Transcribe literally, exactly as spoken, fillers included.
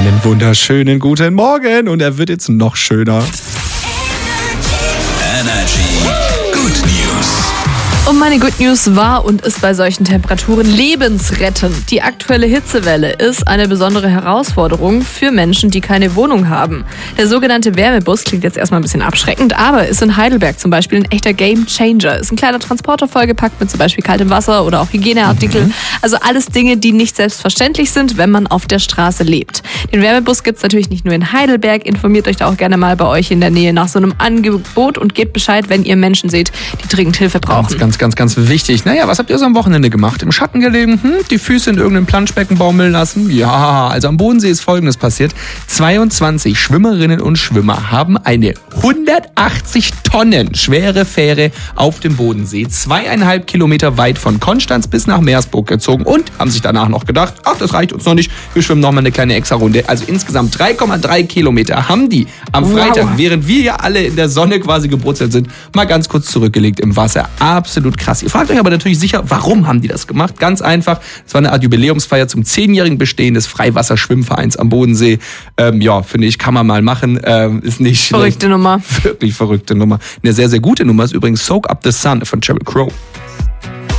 Einen wunderschönen guten Morgen und er wird jetzt noch schöner. Energy Good News. Und meine Good News war und ist bei solchen Temperaturen lebensrettend. Die aktuelle Hitzewelle ist eine besondere Herausforderung für Menschen, die keine Wohnung haben. Der sogenannte Wärmebus klingt jetzt erstmal ein bisschen abschreckend, aber ist in Heidelberg zum Beispiel ein echter Gamechanger. Ist ein kleiner Transporter vollgepackt mit zum Beispiel kaltem Wasser oder auch Hygieneartikel. Mhm. Also alles Dinge, die nicht selbstverständlich sind, wenn man auf der Straße lebt. Den Wärmebus gibt es natürlich nicht nur in Heidelberg. Informiert euch da auch gerne mal bei euch in der Nähe nach so einem Angebot und gebt Bescheid, wenn ihr Menschen seht, die dringend Hilfe brauchen. Ganz, ganz Ganz, ganz wichtig. Naja, was habt ihr so am Wochenende gemacht? Im Schatten gelegen? Hm? Die Füße in irgendeinem Planschbecken baumeln lassen? Ja, also am Bodensee ist Folgendes passiert. zweiundzwanzig Schwimmerinnen und Schwimmer haben eine hundertachtzig Tonnen schwere Fähre auf dem Bodensee zweieinhalb Kilometer weit von Konstanz bis nach Meersburg gezogen und haben sich danach noch gedacht, ach, das reicht uns noch nicht, wir schwimmen noch mal eine kleine Extra-Runde. Also insgesamt drei Komma drei Kilometer haben die am Freitag, wow. während wir ja alle in der Sonne quasi gebrutzelt sind, mal ganz kurz zurückgelegt im Wasser. Absolut krass. Ihr fragt euch aber natürlich sicher, warum haben die das gemacht? Ganz einfach. Es war eine Art Jubiläumsfeier zum zehnjährigen Bestehen des Freiwasserschwimmvereins am Bodensee. Ähm, ja, finde ich, kann man mal machen. Ähm, ist nicht Verrückte schlecht. Nummer. Wirklich verrückte Nummer. Eine sehr, sehr gute Nummer ist übrigens Soak Up the Sun von Sheryl Crow.